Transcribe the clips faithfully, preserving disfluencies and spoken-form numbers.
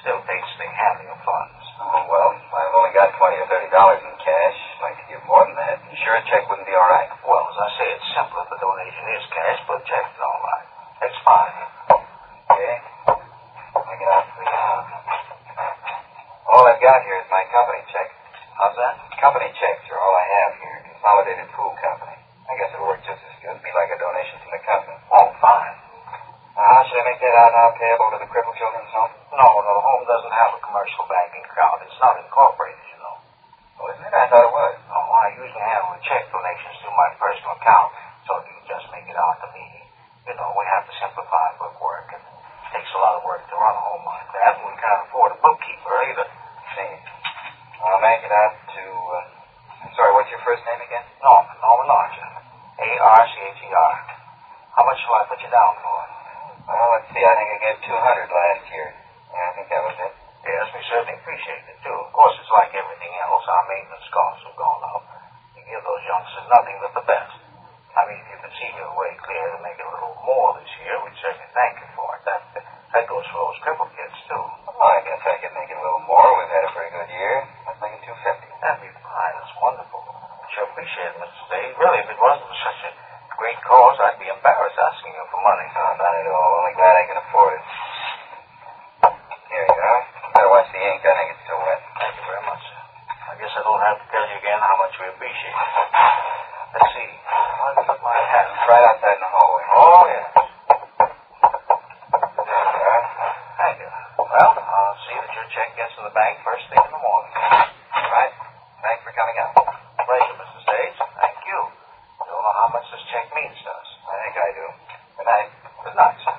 Still patiently handling the funds. Oh, well, I've only got twenty or thirty dollars in cash. I'd like to give more than that. You sure a check wouldn't be all right? Well, as I say, it's simple if the donation is cash, but check's all right. It's fine. Okay. I get out for the hour. All I've got here is my company check. How's that? Company checks are all I have here. Consolidated Pool Company. I guess it'll work just as good. Be like a donation from the company. Oh, fine. Now, how should I make that out now payable to the Crippled Children's Home? No, no, the home doesn't have a commercial banking account. It's not incorporated, you know. Oh, isn't it? I thought it was. No, I usually handle the check donations through my personal account, so you can just make it out to me. You know, we have to simplify bookwork, and it takes a lot of work to run a home like that, and we can't afford a bookkeeper either. See. I'll make it out to, uh, I'm sorry, what's your first name again? Norman, Norman Archer. A R C H E R. How much shall I put you down for? Well, let's see, I think I gave two hundred last year. Yeah, I think that was it. Yes, we certainly appreciate it, too. Of course, it's like everything else. Our maintenance costs have gone up. You give those youngsters nothing but the best. I mean, if you could see your way clear to make it a little more this year, we'd certainly thank you for it. That, that goes for those crippled kids, too. Well, I guess I could make it a little more. We've had a pretty good year. Let's make it two fifty. That'd be fine. That's wonderful. Sure appreciate it, Mister Stade. Really, if it wasn't for such a great cause, I'd be embarrassed asking you for money. No, not at all. Only glad I can afford it. Here you are. Better watch the ink. I think it's still wet. Thank you very much, sir. I guess I don't have to tell you again how much we appreciate it. Let's see. Where did I put my hat? It's right outside in the hallway. Oh, yes. There you are. Thank you. Well, I'll see that your check gets to the bank first thing in the morning. All right. Thanks for coming out. Pleasure, Mister Stades. Thank you. Don't know how much this check means to us. I think I do. Good night. Good night, sir.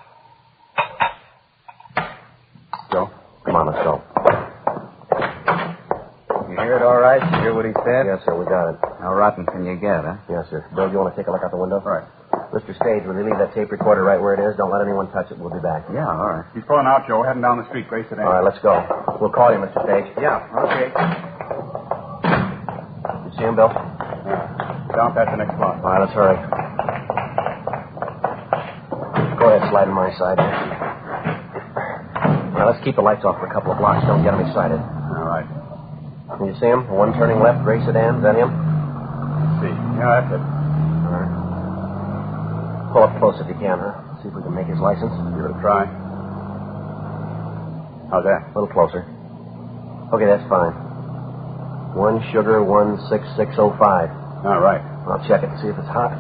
Joe? Come on, let's go. You hear it all right? You hear what he said? Yes, sir, we got it. How rotten can you get, huh? Yes, sir. Bill, do you want to take a look out the window? All right. Mister Stage, will you leave that tape recorder right where it is? Don't let anyone touch it. We'll be back. Yeah, all right. He's pulling out, Joe. Heading down the street. Grace it in. All right, let's go. We'll call you, Mister Stage. Yeah, okay. You see him, Bill? Yeah. Down past the next block. All right, let's hurry. Go ahead, slide on my side. Now, let's keep the lights off for a couple of blocks. Don't get them excited. All right. Can you see him? The one turning left, gray sedan. Is that him? Let's see. Yeah, that's it. All right. Pull up close if you can, huh? See if we can make his license. Give it a try. How's that? A little closer. Okay, that's fine. One sugar, one six six oh five. All right. I'll check it and see if it's hot.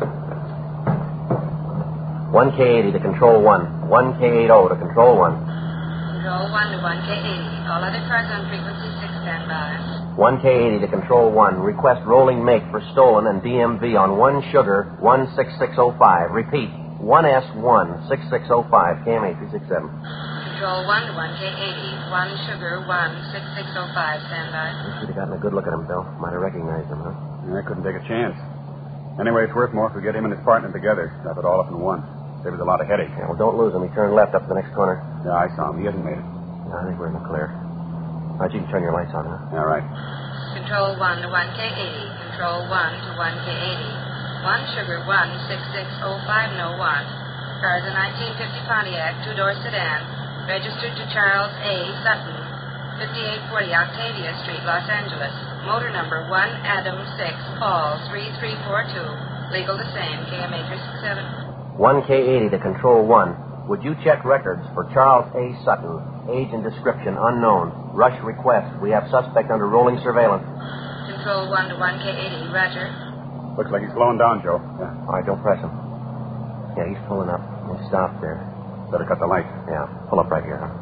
One K eighty to control one. One K eighty to control one. Control one to one K eighty. All other cars on frequency six stand by. One K eighty to control one. Request rolling make for stolen and D M V on one sugar, one six six oh five. Repeat, one S one six six oh five. K M eight three six seven. Control one to one K eighty. One sugar, one six six oh five. Stand by. We should have gotten a good look at him, Bill. Might have recognized him, huh? Yeah, I couldn't take a chance. Anyway, it's worth more if we get him and his partner together. Wrap it all up in one. Saves a lot of headache. Yeah, well, don't lose him. He turned left up the next corner. Yeah, I saw him. He hasn't made it. Yeah, I think we're in the clear. All right, you can turn your lights on, huh? All right. Control one to one K eighty. Control one to one K eighty. One sugar, one six six oh five, no one. Car is a nineteen fifty Pontiac, two-door sedan. Registered to Charles A. Sutton, fifty-eight forty Octavia Street, Los Angeles. Motor number one Adam six, Paul three three four two. Legal the same, K M eight three six seven. one K eighty to control one. Would you check records for Charles A. Sutton? Age and description unknown. Rush request. We have suspect under rolling surveillance. Control one to one K eighty, Roger. Looks like he's slowing down, Joe. Yeah. All right, don't press him. Yeah, he's pulling up. He'll stop there. Better cut the light. Yeah, pull up right here, huh?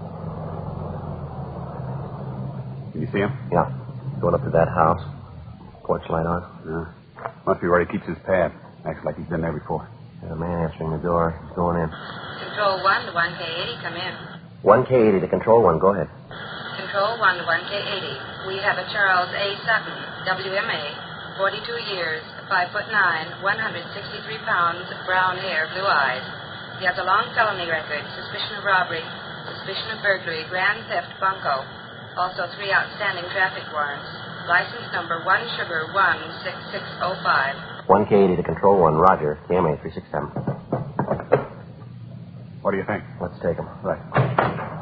Can you see him? Yeah. Going up to that house. Porch light on. Yeah. Must be where he keeps his pad. Acts like he's been there before. There's a man answering the door. He's going in. Control one to one K eighty, come in. one K eighty to control one. Go ahead. Control one to one K eighty. We have a Charles A. Sutton, W M A, forty-two years, five foot nine, one hundred sixty-three pounds, brown hair, blue eyes. He has a long felony record, suspicion of robbery, suspicion of burglary, grand theft, bunco. Also three outstanding traffic warrants. License number one sugar one six six oh five. one K eighty to control one. Roger. K M eight three six seven. What do you think? Let's take him. Right.